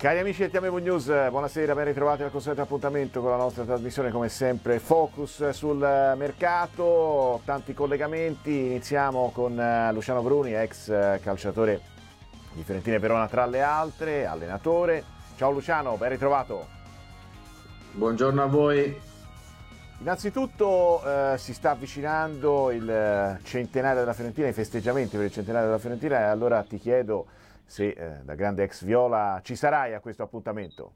Cari amici del TMV News, buonasera, ben ritrovati al consueto appuntamento con la nostra trasmissione, come sempre focus sul mercato, tanti collegamenti. Iniziamo con Luciano Bruni, ex calciatore di Fiorentina e Verona tra le altre, allenatore. Ciao Luciano, ben ritrovato. Buongiorno a voi. Innanzitutto si sta avvicinando il centenario della Fiorentina, i festeggiamenti per il centenario della Fiorentina, e allora ti chiedo se da grande ex viola ci sarai a questo appuntamento.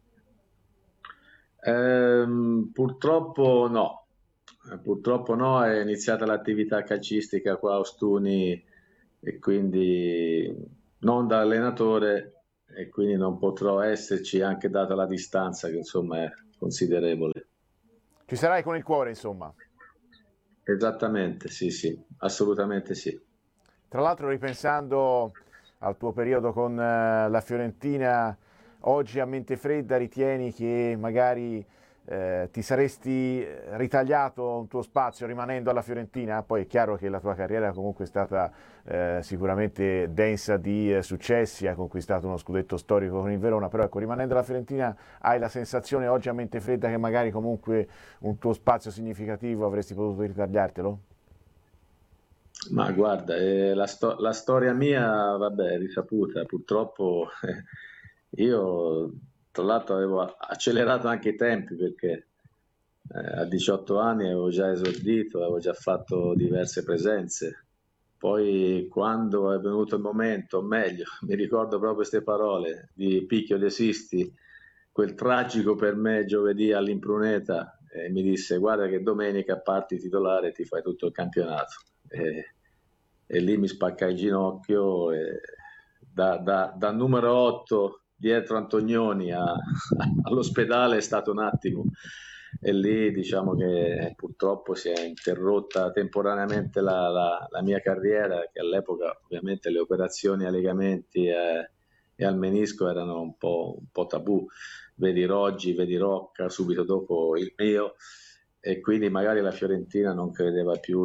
Purtroppo no. Purtroppo no, è iniziata l'attività calcistica qua a Ostuni e quindi non da allenatore, e quindi non potrò esserci, anche data la distanza che insomma è considerevole. Ci sarai con il cuore, insomma. Esattamente, sì, sì, assolutamente sì. Tra l'altro, ripensando al tuo periodo con la Fiorentina, oggi a mente fredda ritieni che magari ti saresti ritagliato un tuo spazio rimanendo alla Fiorentina? Poi è chiaro che la tua carriera comunque è stata sicuramente densa di successi, hai conquistato uno scudetto storico con il Verona, però ecco, rimanendo alla Fiorentina hai la sensazione oggi a mente fredda che magari comunque un tuo spazio significativo avresti potuto ritagliartelo? Ma guarda, la storia mia, vabbè, è risaputa. Purtroppo io, tra l'altro, avevo accelerato anche i tempi perché a 18 anni avevo già esordito, avevo già fatto diverse presenze. Poi, quando è venuto il momento, o meglio, mi ricordo proprio queste parole di Picchio De Sisti, quel tragico per me giovedì all'Impruneta, e mi disse: Guarda che domenica parti titolare e ti fai tutto il campionato. E lì mi spaccai il ginocchio, e da numero 8 dietro Antonioni all'ospedale è stato un attimo, e lì diciamo che purtroppo si è interrotta temporaneamente la mia carriera, che all'epoca ovviamente le operazioni ai legamenti e al menisco erano un po' tabù. Vedi Roggi, vedi Rocca subito dopo il mio, e quindi magari la Fiorentina non credeva più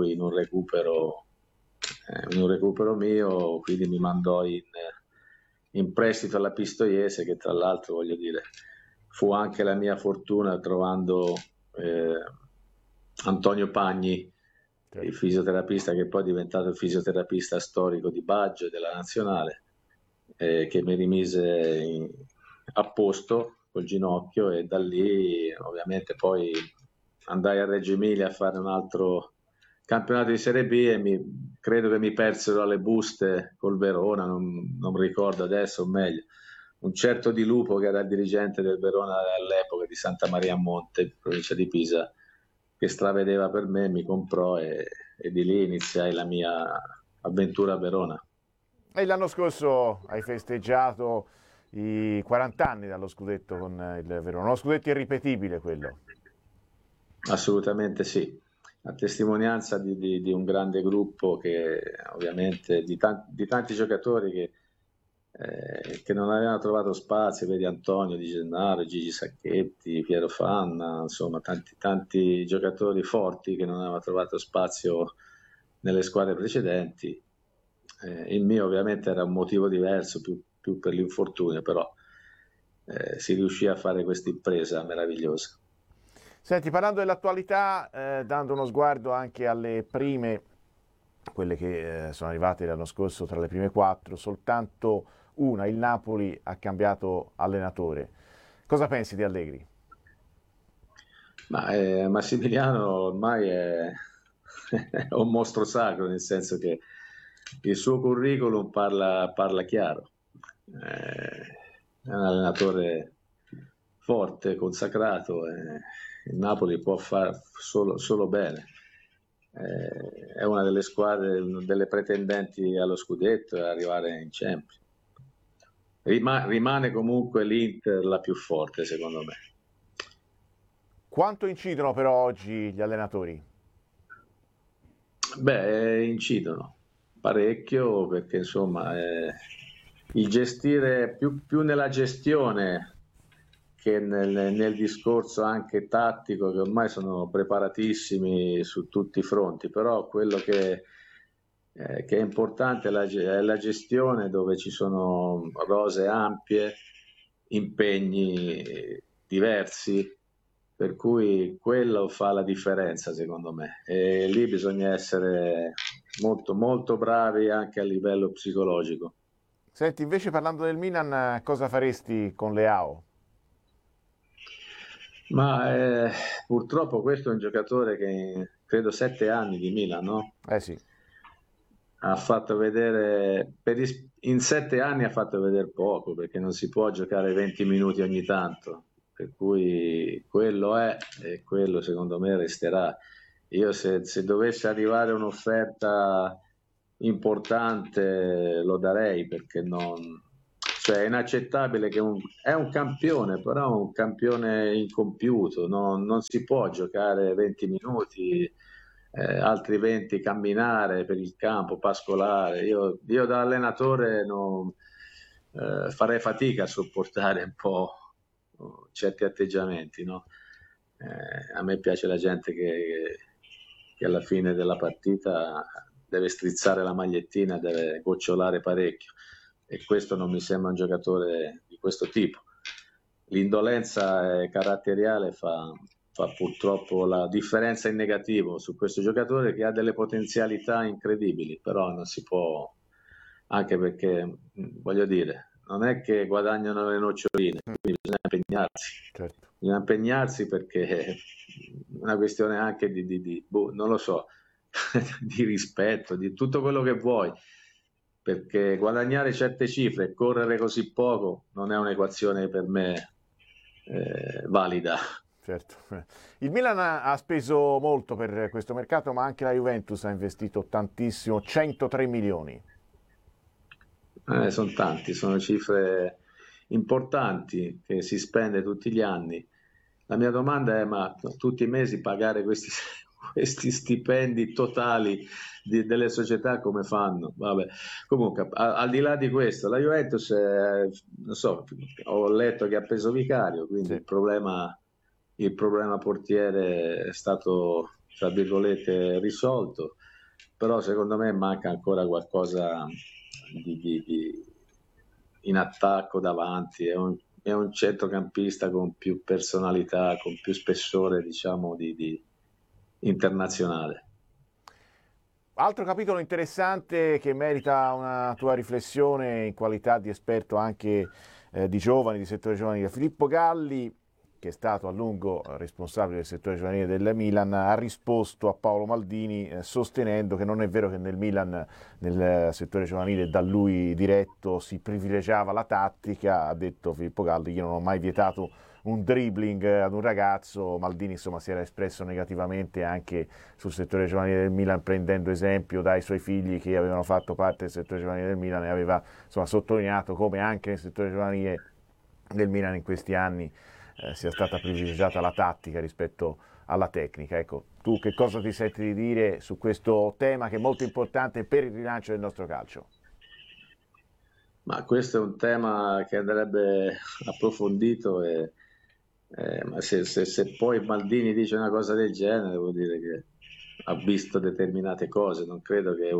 in un recupero mio, quindi mi mandò in prestito alla Pistoiese, che tra l'altro, voglio dire, fu anche la mia fortuna trovando eh, Antonio Pagni, il Certo. fisioterapista che poi è diventato il fisioterapista storico di Baggio e della Nazionale, che mi rimise a posto col ginocchio, e da lì ovviamente poi andai a Reggio Emilia a fare un altro campionato di Serie B, e credo che mi persero alle buste col Verona, non ricordo adesso, o meglio, un certo Di Lupo, che era il dirigente del Verona all'epoca, di Santa Maria a Monte, provincia di Pisa, che stravedeva per me, mi comprò, e di lì iniziai la mia avventura a Verona. E l'anno scorso hai festeggiato i 40 anni dallo scudetto con il Verona, uno scudetto irripetibile quello. Assolutamente sì, a testimonianza di un grande gruppo, che ovviamente di tanti giocatori che non avevano trovato spazio. Vedi Antonio Di Gennaro, Gigi Sacchetti, Piero Fanna, insomma tanti giocatori forti che non avevano trovato spazio nelle squadre precedenti. Il mio ovviamente era un motivo diverso, più per l'infortunio, però si riuscì a fare questa impresa meravigliosa. Senti, parlando dell'attualità, dando uno sguardo anche alle prime, quelle che sono arrivate l'anno scorso tra le prime quattro, soltanto una, il Napoli, ha cambiato allenatore. Cosa pensi di Allegri? Ma Massimiliano ormai è un mostro sacro, nel senso che il suo curriculum parla chiaro. È un allenatore forte, consacrato, e il Napoli può fare solo bene. È una delle squadre, delle pretendenti allo scudetto e arrivare in Champions. Rimane comunque l'Inter la più forte, secondo me. Quanto incidono però oggi gli allenatori? Beh, incidono parecchio, perché insomma il gestire più nella gestione che nel discorso anche tattico, che ormai sono preparatissimi su tutti i fronti, però quello che è importante è la gestione, dove ci sono rose ampie, impegni diversi, per cui quello fa la differenza secondo me, e lì bisogna essere molto molto bravi anche a livello psicologico. Senti, invece parlando del Milan, cosa faresti con Leao? Ma purtroppo questo è un giocatore che credo 7 anni di Milan, no? Eh sì, Ha fatto vedere, in 7 anni ha fatto vedere poco, perché non si può giocare 20 minuti ogni tanto, per cui quello è, e quello secondo me resterà. Io se dovesse arrivare un'offerta importante lo darei, perché cioè è inaccettabile che è un campione, però è un campione incompiuto, non si può giocare 20 minuti, altri 20 camminare per il campo, pascolare. Io da allenatore farei fatica a sopportare un po' certi atteggiamenti, no? A me piace la gente che alla fine della partita deve strizzare la magliettina, deve gocciolare parecchio, e questo non mi sembra un giocatore di questo tipo. L'indolenza caratteriale fa purtroppo la differenza in negativo su questo giocatore, che ha delle potenzialità incredibili, però non si può, anche perché voglio dire, non è che guadagnano le noccioline, quindi certo. bisogna impegnarsi, perché è una questione anche non lo so, di rispetto, di tutto quello che vuoi, perché guadagnare certe cifre e correre così poco non è un'equazione per me valida. Certo. Il Milan ha speso molto per questo mercato, ma anche la Juventus ha investito tantissimo, 103 milioni. Sono tanti, sono cifre importanti che si spende tutti gli anni. La mia domanda è: ma tutti i mesi pagare questi, questi stipendi totali delle società come fanno? Vabbè. Comunque, al di là di questo, la Juventus, non so, ho letto che ha preso Vicario, quindi Sì. il problema portiere è stato, tra virgolette, risolto, però secondo me manca ancora qualcosa in attacco davanti. È un centrocampista con più personalità, con più spessore, diciamo, internazionale. Altro capitolo interessante che merita una tua riflessione in qualità di esperto anche di giovani, di settore giovanile. Filippo Galli, che è stato a lungo responsabile del settore giovanile del Milan, ha risposto a Paolo Maldini sostenendo che non è vero che nel Milan, nel settore giovanile da lui diretto, si privilegiava la tattica. Ha detto Filippo Galli: io non ho mai vietato un dribbling ad un ragazzo. Maldini insomma si era espresso negativamente anche sul settore giovanile del Milan, prendendo esempio dai suoi figli che avevano fatto parte del settore giovanile del Milan, e aveva insomma sottolineato come anche nel settore giovanile del Milan in questi anni sia stata privilegiata la tattica rispetto alla tecnica. Ecco, tu che cosa ti senti di dire su questo tema che è molto importante per il rilancio del nostro calcio? Ma questo è un tema che andrebbe approfondito, ma se poi Maldini dice una cosa del genere, vuol dire che ha visto determinate cose. Non credo che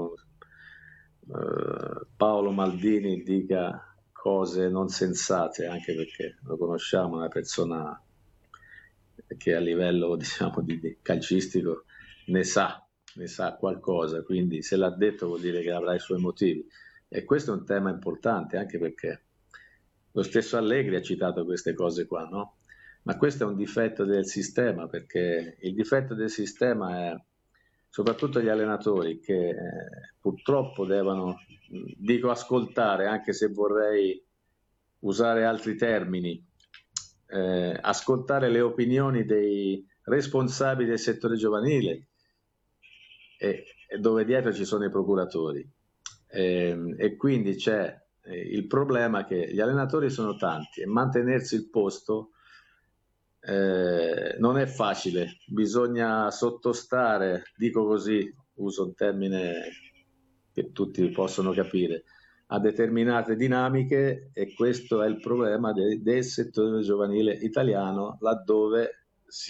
Paolo Maldini dica cose non sensate, anche perché lo conosciamo, è una persona che a livello, diciamo, di calcistico ne sa qualcosa, quindi se l'ha detto vuol dire che avrà i suoi motivi. E questo è un tema importante, anche perché lo stesso Allegri ha citato queste cose qua, no? Ma questo è un difetto del sistema, perché il difetto del sistema è soprattutto gli allenatori, che purtroppo devono, dico, ascoltare, anche se vorrei usare altri termini, ascoltare le opinioni dei responsabili del settore giovanile, e dove dietro ci sono i procuratori. E quindi c'è il problema che gli allenatori sono tanti e mantenersi il posto non è facile, bisogna sottostare, dico così, uso un termine che tutti possono capire, a determinate dinamiche, e questo è il problema del settore giovanile italiano, laddove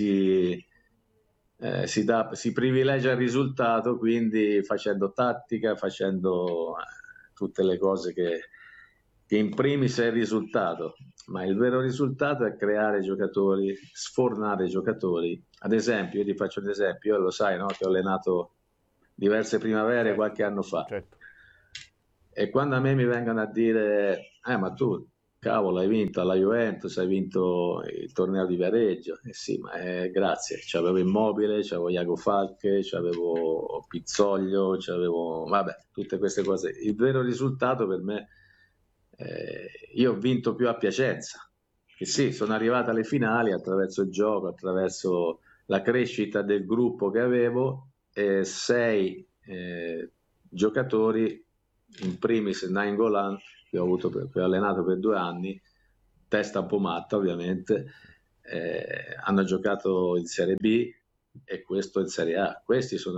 si privilegia il risultato, quindi facendo tattica, facendo tutte le cose che che in primis è il risultato, ma il vero risultato è creare giocatori, sfornare giocatori. Ad esempio, io ti faccio un esempio, io lo sai, no? Che ho allenato diverse primavere Certo, qualche anno fa. certo. E quando a me mi vengono a dire, ma tu, cavolo, hai vinto alla Juventus, hai vinto il torneo di Viareggio. Eh sì, ma grazie, c'avevo Immobile, c'avevo Iago Falche, c'avevo Pizzoglio, c'avevo, vabbè, tutte queste cose. Il vero risultato per me, io ho vinto più a Piacenza, che sì, sono arrivato alle finali attraverso il gioco, attraverso la crescita del gruppo che avevo, e 6 giocatori, in primis Nainggolan, che che ho allenato per 2 anni, testa un po' matta ovviamente, hanno giocato in Serie B e questo in Serie A. Questi sono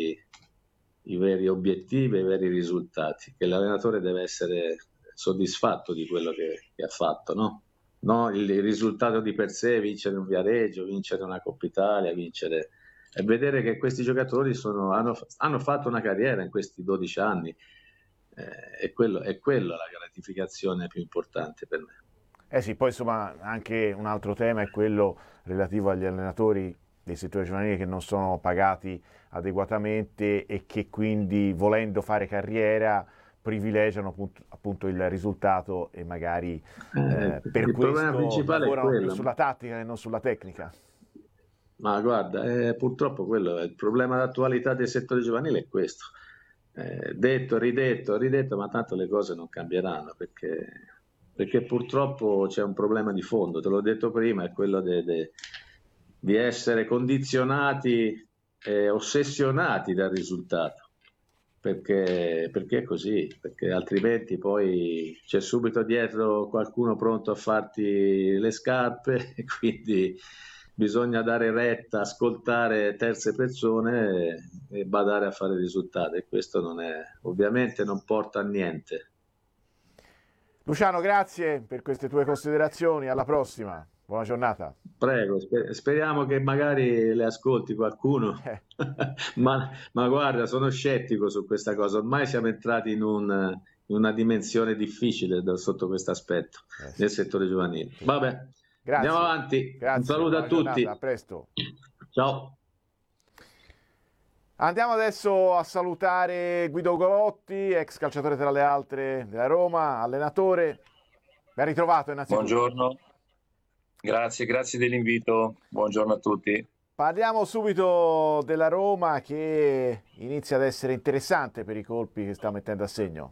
i veri obiettivi, i veri risultati, che l'allenatore deve essere soddisfatto di quello che ha fatto, no? No, il risultato di per sé, vincere un Viareggio, vincere una Coppa Italia, vincere e vedere che questi giocatori hanno fatto una carriera in questi 12 anni, è quello la gratificazione più importante per me. Eh sì, poi insomma anche un altro tema è quello relativo agli allenatori dei settori giovanili che non sono pagati adeguatamente e che quindi volendo fare carriera privilegiano appunto il risultato e magari per Il problema questo principale è lavorano più quello. sulla tattica che non sulla tecnica. Ma guarda, purtroppo quello è il problema d'attualità del settore giovanile, è questo. Detto, ridetto, ridetto, ma tanto le cose non cambieranno perché purtroppo c'è un problema di fondo, te l'ho detto prima, è quello di essere condizionati e ossessionati dal risultato. Perché è così, perché altrimenti poi c'è subito dietro qualcuno pronto a farti le scarpe e quindi bisogna dare retta, ascoltare terze persone e badare a fare risultati, e questo non è, ovviamente non porta a niente. Luciano, grazie per queste tue considerazioni, alla prossima, buona giornata. Prego, speriamo che magari le ascolti qualcuno, Eh, ma guarda, sono scettico su questa cosa, ormai siamo entrati in una dimensione difficile sotto questo aspetto sì, nel settore giovanile. sì. Vabbè, andiamo Grazie, avanti, un grazie, saluto a buona giornata, a tutti, presto. ciao. Andiamo adesso a salutare Guido Golotti, ex calciatore tra le altre della Roma, allenatore. Ben ritrovato innanzitutto. Buongiorno, grazie dell'invito, buongiorno a tutti. Parliamo subito della Roma che inizia ad essere interessante per i colpi che sta mettendo a segno.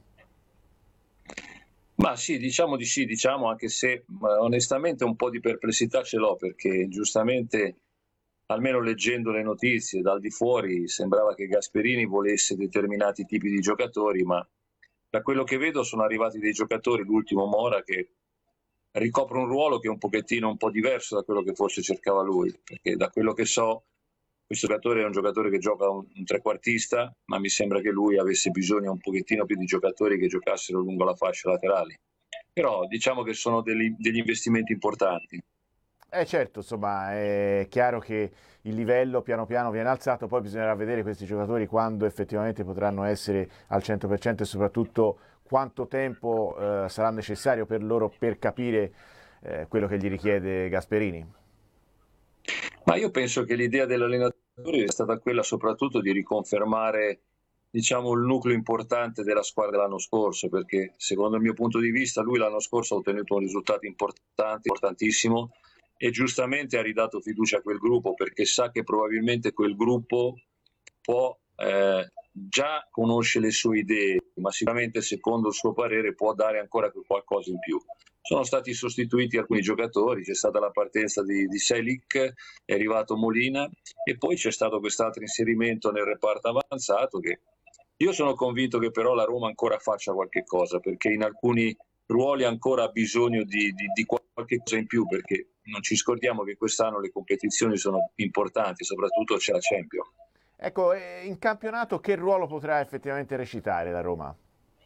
Ma sì, diciamo di sì, diciamo anche se onestamente un po' di perplessità ce l'ho perché giustamente, almeno leggendo le notizie dal di fuori, sembrava che Gasperini volesse determinati tipi di giocatori, ma da quello che vedo sono arrivati dei giocatori, l'ultimo Mora, che ricopre un ruolo che è un pochettino un po' diverso da quello che forse cercava lui, perché da quello che so questo giocatore è un giocatore che gioca un trequartista, ma mi sembra che lui avesse bisogno un pochettino più di giocatori che giocassero lungo la fascia laterale. Però diciamo che sono degli investimenti importanti. Certo, insomma, è chiaro che il livello piano piano viene alzato, poi bisognerà vedere questi giocatori quando effettivamente potranno essere al 100% e soprattutto quanto tempo sarà necessario per loro per capire quello che gli richiede Gasperini. Ma io penso che l'idea dell'allenatore è stata quella soprattutto di riconfermare, diciamo, il nucleo importante della squadra dell'anno scorso, perché secondo il mio punto di vista lui l'anno scorso ha ottenuto un risultato importante, importantissimo, e giustamente ha ridato fiducia a quel gruppo perché sa che probabilmente quel gruppo può già conosce le sue idee, ma sicuramente secondo il suo parere può dare ancora qualcosa in più. Sono stati sostituiti alcuni giocatori, c'è stata la partenza di Selic, è arrivato Molina e poi c'è stato quest'altro inserimento nel reparto avanzato che io sono convinto che però la Roma ancora faccia qualche cosa perché in alcuni ruoli ancora ha bisogno di qualche cosa in più perché non ci scordiamo che quest'anno le competizioni sono importanti, soprattutto c'è la Champions. Ecco, in campionato che ruolo potrà effettivamente recitare la Roma?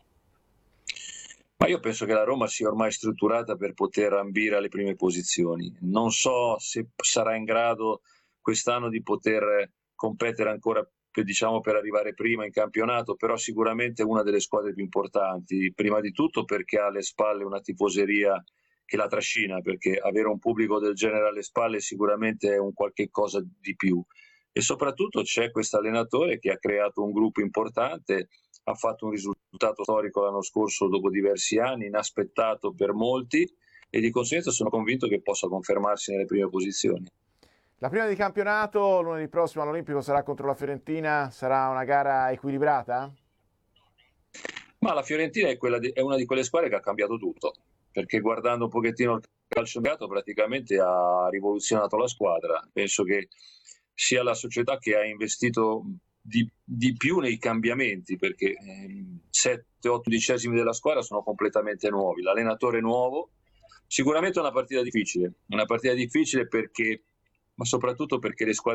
Ma io penso che la Roma sia ormai strutturata per poter ambire alle prime posizioni. Non so se sarà in grado quest'anno di poter competere ancora diciamo, per arrivare prima in campionato, però sicuramente una delle squadre più importanti, prima di tutto perché ha alle spalle una tifoseria che la trascina, perché avere un pubblico del genere alle spalle sicuramente è un qualche cosa di più, e soprattutto c'è questo allenatore che ha creato un gruppo importante, ha fatto un risultato storico l'anno scorso dopo diversi anni, inaspettato per molti, e di conseguenza sono convinto che possa confermarsi nelle prime posizioni. La prima di campionato lunedì prossimo all'Olimpico sarà contro la Fiorentina, sarà una gara equilibrata? Ma la Fiorentina è una di quelle squadre che ha cambiato tutto, perché guardando un pochettino il calciomercato praticamente ha rivoluzionato la squadra. Penso che sia la società che ha investito di più nei cambiamenti, perché 7-8 undicesimi della squadra sono completamente nuovi, l'allenatore nuovo. Sicuramente è una partita difficile perché, ma soprattutto perché le squadre